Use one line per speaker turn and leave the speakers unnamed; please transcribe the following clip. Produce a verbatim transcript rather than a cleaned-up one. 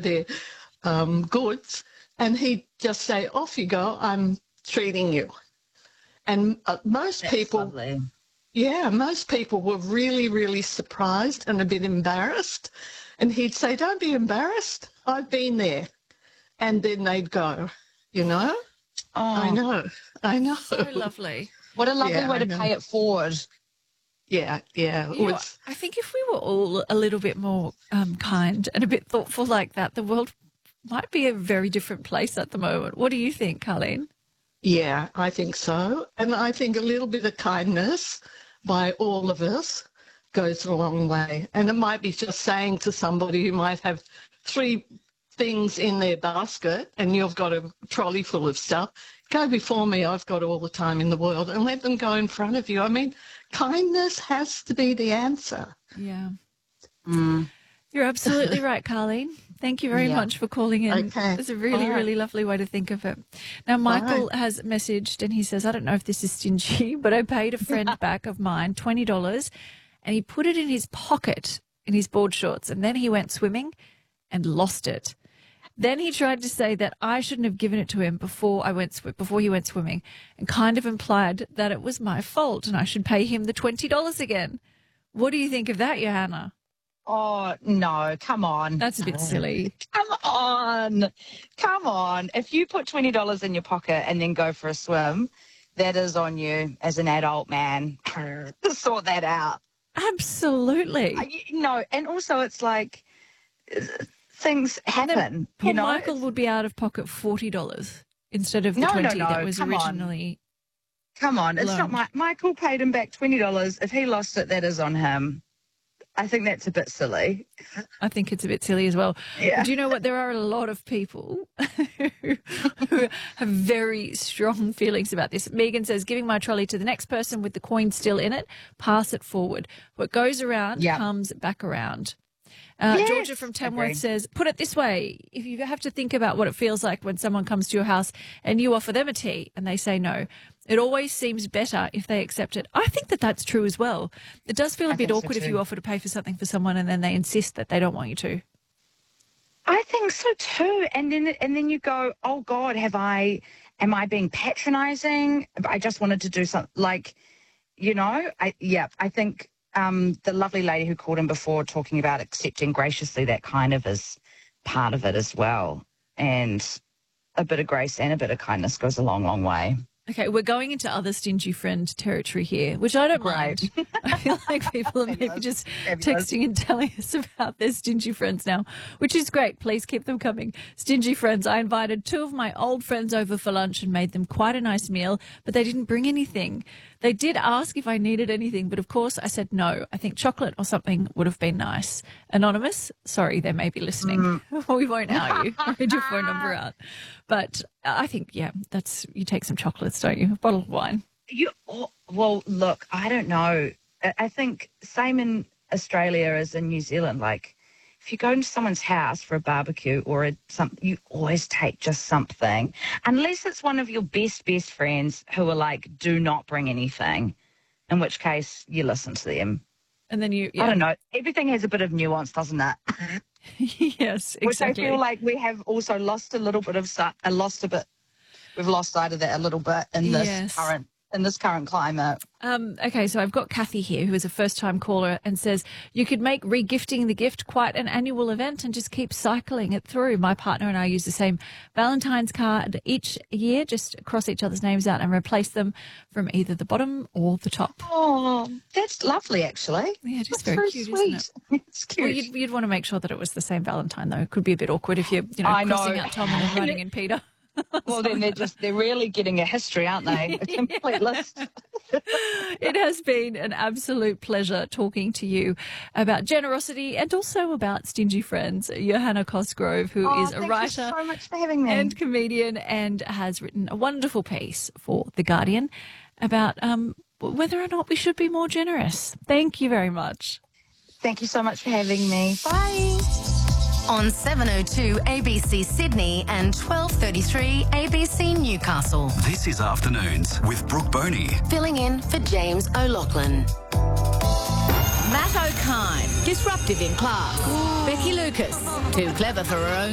their um, goods, and he'd just say, off you go, I'm treating you. And uh, most
That's
people,
lovely.
yeah, most people were really, really surprised and a bit embarrassed. And he'd say, don't be embarrassed, I've been there. And then they'd go, you know?
Oh,
I know, I know.
So lovely.
what a lovely
Yeah,
way
I
to
know.
pay it forward.
Yeah, yeah. It
You know,
was,
I think if we were all a little bit more um, kind and a bit thoughtful like that, the world might be a very different place at the moment. What do you think, Carleen?
yeah, I think so. And I think a little bit of kindness by all of us goes a long way. And it might be just saying to somebody who might have three things in their basket and you've got a trolley full of stuff, go before me, I've got all the time in the world, and let them go in front of you. I mean, kindness has to be the answer.
Yeah.
Mm.
You're absolutely right, Carleen. Thank you very
Yeah.
much for calling in.
Okay.
It's a really,
All right.
really lovely way to think of it. Now, Michael has messaged and he says, I don't know if this is stingy, but I paid a friend back of mine twenty dollars and he put it in his pocket in his board shorts, and then he went swimming and lost it. Then he tried to say that I shouldn't have given it to him before I went sw- before he went swimming, and kind of implied that it was my fault and I should pay him the twenty dollars again. What do you think of that, Johanna?
Oh, no, come on.
That's a bit silly.
Come on. Come on. If you put twenty dollars in your pocket and then go for a swim, that is on you as an adult man. Sort that out.
Absolutely.
I- you know, and also it's like uh, things happen,
Poor
you know.
Michael would be out of pocket forty dollars instead of the
No, no,
twenty
no,
that was
come on.
originally.
Come on, it's not
loaned.
my Michael paid him back twenty dollars. If he lost it, that is on him. I think that's a bit silly.
I think it's a bit silly as well.
Yeah.
But do you know what? There are a lot of people who have very strong feelings about this. Megan says, giving my trolley to the next person with the coin still in it, pass it forward. What goes around
Yeah.
comes back around. Uh,
Yes,
Georgia from Tamworth
agree.
says, put it this way. If you have to think about what it feels like when someone comes to your house and you offer them a tea and they say no, it always seems better if they accept it. I think that that's true as well. It does feel a
I
bit
think so
awkward if
too.
you offer to pay for something for someone and then they insist that they don't want you to.
I think so too. And then and then you go, oh God, have I? Am I being patronising? I just wanted to do something like, you know, I yeah. I think um, the lovely lady who called in before talking about accepting graciously, that kind of is part of it as well. And a bit of grace and a bit of kindness goes a long, long way.
Okay, we're going into other stingy friend territory here, which I don't
Great.
mind. I feel like people are maybe
Fabulous.
just
Fabulous.
texting and telling us about their stingy friends now, which is great. Please keep them coming. Stingy friends. I invited two of my old friends over for lunch and made them quite a nice meal, but they didn't bring anything. They did ask if I needed anything, but of course I said no. I think chocolate or something would have been nice. Anonymous, sorry, they may be listening.
Mm.
We won't out you. I'll read your phone number out. But I think, yeah, that's, you take some chocolates, don't you? A bottle of wine.
You oh, well, look, I don't know. I, I think same in Australia as in New Zealand. Like, if you go into someone's house for a barbecue or a some, you always take just something, unless it's one of your best best friends who are like, do not bring anything. In which case, you listen to them.
And then you,
I
yeah.
don't know. Everything has a bit of nuance, doesn't it?
Yes,
Which
exactly.
I feel like we have also lost a little bit of si- uh, lost a bit. We've lost sight of that a little bit in this
Yes.
current in this current climate.
Um, okay, so I've got Kathy here, who is a first-time caller, and says, you could make re-gifting the gift quite an annual event and just keep cycling it through. My partner and I use the same Valentine's card each year, just cross each other's names out and replace them from either the bottom or the top.
Oh, that's lovely, actually.
Yeah, it is
That's
very
very
cute,
sweet.
isn't it?
It's cute.
Well, you'd, you'd want to make sure that it was the same Valentine, though. It could be a bit awkward if you're, you know,
I know.
crossing out Tom and then writing in Peter.
well, then they're just they're really getting a history, aren't they? A complete list.
It has been an absolute pleasure talking to you about generosity and also about stingy friends. Johanna Cosgrove, who
Oh,
is a
thank
writer
you so much for having me.
and comedian and has written a wonderful piece for The Guardian about um, whether or not we should be more generous. Thank you very much.
Thank you so much for having me. Bye.
On seven oh two A B C Sydney and twelve thirty-three A B C Newcastle.
This is Afternoons with Brooke Boney.
Filling in for James O'Loughlin. Matt O'Kine, disruptive in class. Becky Lucas, too clever for her own